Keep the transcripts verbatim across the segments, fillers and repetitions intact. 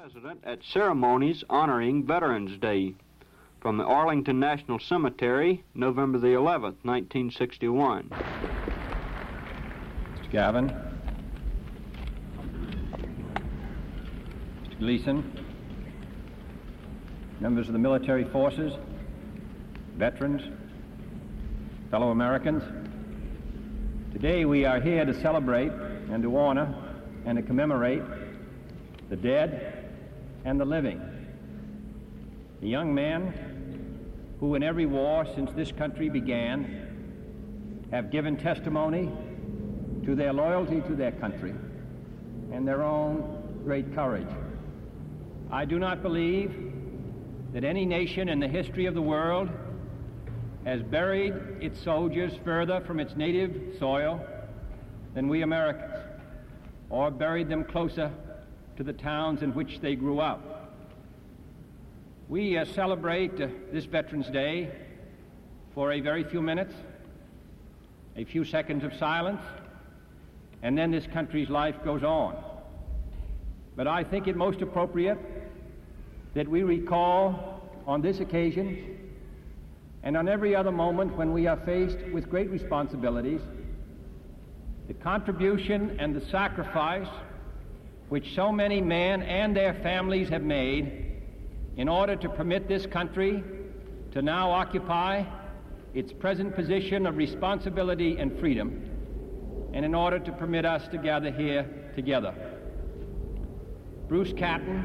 President at ceremonies honoring Veterans Day from the Arlington National Cemetery, November the eleventh, nineteen sixty-one. Mister Gavin, Mister Gleason, members of the military forces, veterans, fellow Americans, today we are here to celebrate and to honor and to commemorate the dead and the living, the young men who in every war since this country began have given testimony to their loyalty to their country and their own great courage. I do not believe that any nation in the history of the world has buried its soldiers further from its native soil than we Americans, or buried them closer to the towns in which they grew up. We uh, celebrate uh, this Veterans Day for a very few minutes, a few seconds of silence, and then this country's life goes on. But I think it most appropriate that we recall on this occasion and on every other moment when we are faced with great responsibilities the contribution and the sacrifice which so many men and their families have made in order to permit this country to now occupy its present position of responsibility and freedom, and in order to permit us to gather here together. Bruce Catton,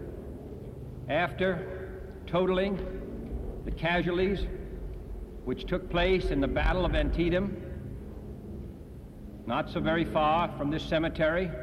after totaling the casualties which took place in the Battle of Antietam, not so very far from this cemetery,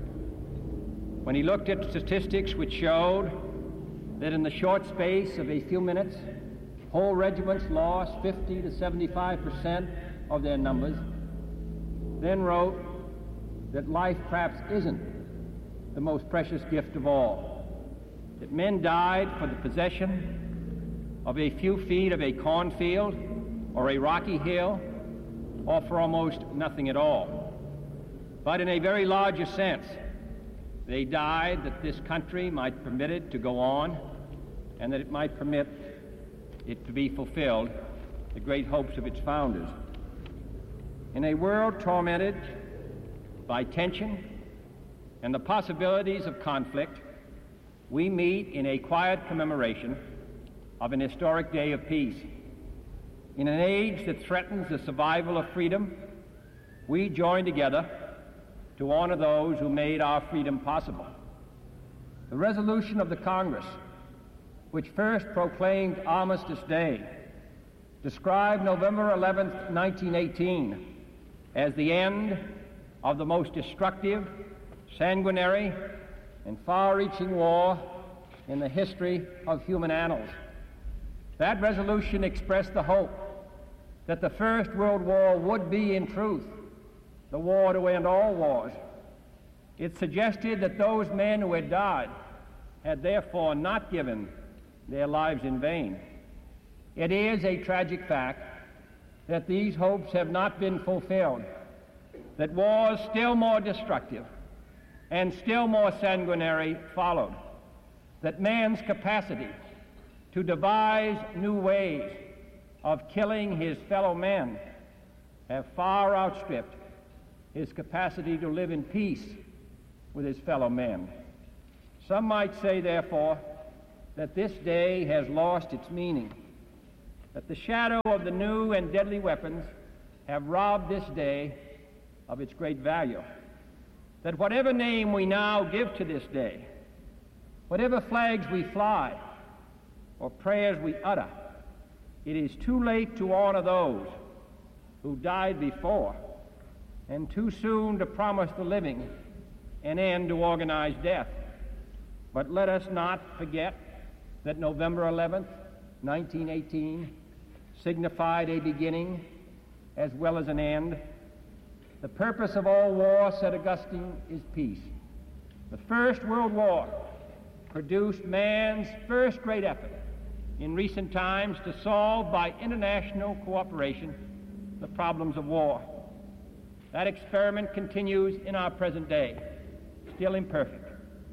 when he looked at statistics which showed that in the short space of a few minutes, whole regiments lost fifty to seventy-five percent of their numbers, then wrote that life perhaps isn't the most precious gift of all, that men died for the possession of a few feet of a cornfield or a rocky hill, or for almost nothing at all. But in a very larger sense, they died that this country might permit it to go on, and that it might permit it to be fulfilled, the great hopes of its founders. In a world tormented by tension and the possibilities of conflict, we meet in a quiet commemoration of an historic day of peace. In an age that threatens the survival of freedom, we join together to honor those who made our freedom possible. The resolution of the Congress, which first proclaimed Armistice Day, described November eleventh, nineteen eighteen, as the end of the most destructive, sanguinary, and far-reaching war in the history of human annals. That resolution expressed the hope that the First World War would be, in truth, the war to end all wars. It suggested that those men who had died had therefore not given their lives in vain. It is a tragic fact that these hopes have not been fulfilled, that wars still more destructive and still more sanguinary followed, that man's capacity to devise new ways of killing his fellow men have far outstripped his capacity to live in peace with his fellow men. Some might say, therefore, that this day has lost its meaning, that the shadow of the new and deadly weapons have robbed this day of its great value, that whatever name we now give to this day, whatever flags we fly or prayers we utter, it is too late to honor those who died before, and too soon to promise the living an end to organized death. But let us not forget that November eleventh, nineteen eighteen, signified a beginning as well as an end. The purpose of all war, said Augustine, is peace. The First World War produced man's first great effort in recent times to solve by international cooperation the problems of war. That experiment continues in our present day, still imperfect,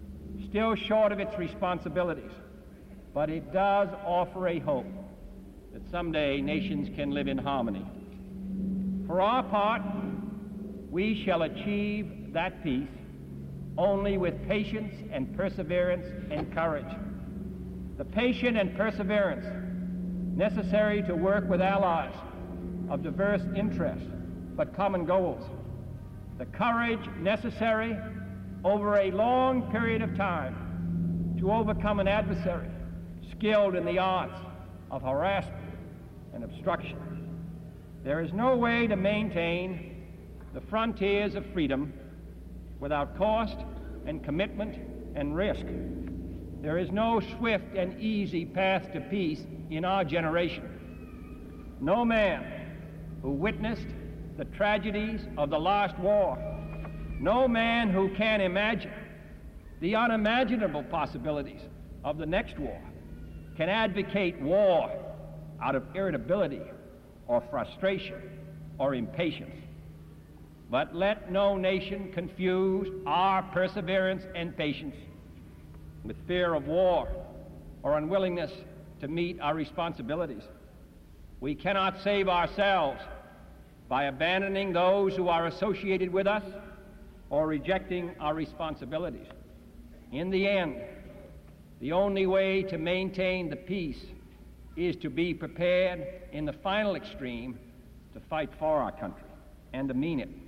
still short of its responsibilities, but it does offer a hope that someday nations can live in harmony. For our part, we shall achieve that peace only with patience and perseverance and courage. The patience and perseverance necessary to work with allies of diverse interests but common goals. The courage necessary over a long period of time to overcome an adversary skilled in the arts of harassment and obstruction. There is no way to maintain the frontiers of freedom without cost and commitment and risk. There is no swift and easy path to peace in our generation. No man who witnessed the tragedies of the last war, no man who can imagine the unimaginable possibilities of the next war, can advocate war out of irritability or frustration or impatience. But let no nation confuse our perseverance and patience with fear of war or unwillingness to meet our responsibilities. We cannot save ourselves by abandoning those who are associated with us or rejecting our responsibilities. In the end, the only way to maintain the peace is to be prepared in the final extreme to fight for our country and to mean it.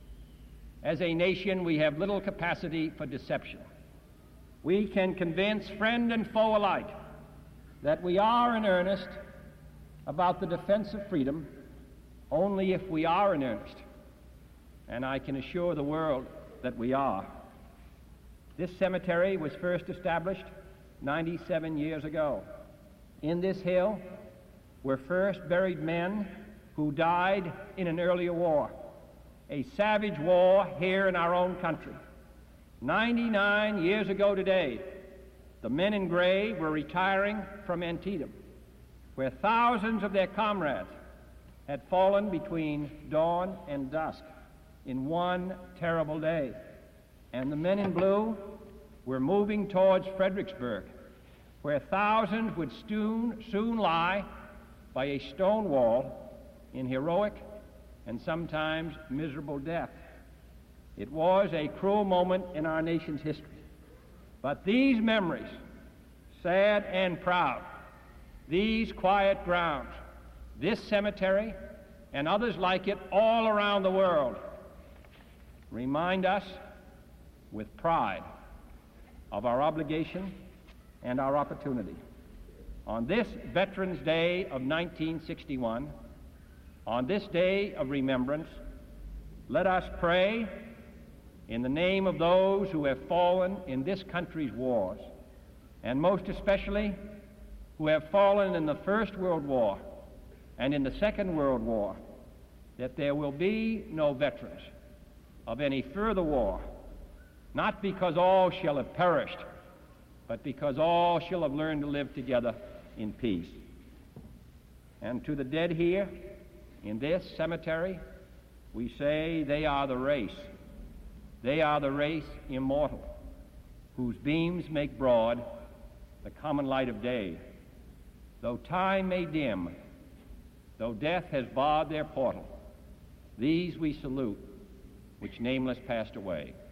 As a nation, we have little capacity for deception. We can convince friend and foe alike that we are in earnest about the defense of freedom only if we are in earnest, and I can assure the world that we are. This cemetery was first established ninety-seven years ago. In this hill were first buried men who died in an earlier war, a savage war here in our own country. ninety-nine years ago today, the men in gray were retiring from Antietam, where thousands of their comrades had fallen between dawn and dusk in one terrible day. And the men in blue were moving towards Fredericksburg, where thousands would soon, soon lie by a stone wall in heroic and sometimes miserable death. It was a cruel moment in our nation's history. But these memories, sad and proud, these quiet grounds, this cemetery, and others like it all around the world, remind us with pride of our obligation and our opportunity. On this Veterans Day of nineteen sixty-one, on this day of remembrance, let us pray in the name of those who have fallen in this country's wars, and most especially who have fallen in the First World War and in the Second World War, that there will be no veterans of any further war, not because all shall have perished, but because all shall have learned to live together in peace. And to the dead here, in this cemetery, we say they are the race. They are the race immortal, whose beams make broad the common light of day. Though time may dim, though death has barred their portal, these we salute, which nameless passed away.